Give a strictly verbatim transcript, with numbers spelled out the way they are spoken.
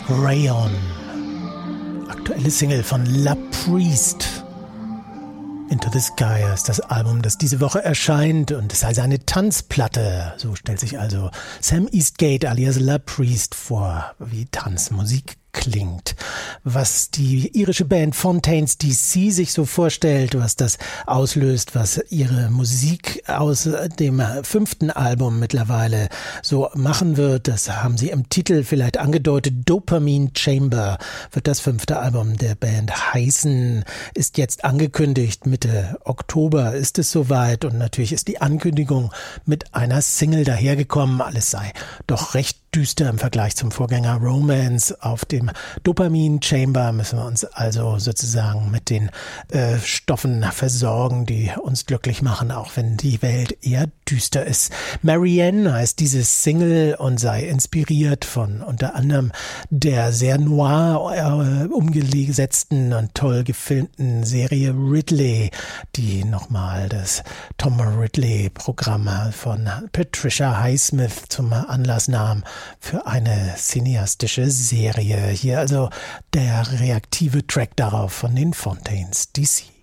Rayon. Aktuelle Single von La Priest. Into the Sky ist das Album, das diese Woche erscheint, und es sei seine Tanzplatte. So stellt sich also Sam Eastgate alias La Priest vor, wie Tanzmusik klingt. Was die irische Band Fontaines D C sich so vorstellt, was das auslöst, was ihre Musik aus dem fünften Album mittlerweile so machen wird, das haben sie im Titel vielleicht angedeutet. Dopamine Chamber wird das fünfte Album der Band heißen, ist jetzt angekündigt. Mitte Oktober ist es soweit, und natürlich ist die Ankündigung mit einer Single dahergekommen. Alles sei doch recht düster im Vergleich zum Vorgänger Romance. Auf dem Dopamine Chamber müssen wir uns also sozusagen mit den äh, Stoffen versorgen, die uns glücklich machen, auch wenn die Welt eher düster ist. Marianne heißt diese Single und sei inspiriert von unter anderem der sehr noir äh, umgesetzten und toll gefilmten Serie Ridley, die nochmal das Tom Ridley-Programm von Patricia Highsmith zum Anlass nahm für eine cineastische Serie. Hier also der reaktive Track darauf von den Fontaines D C.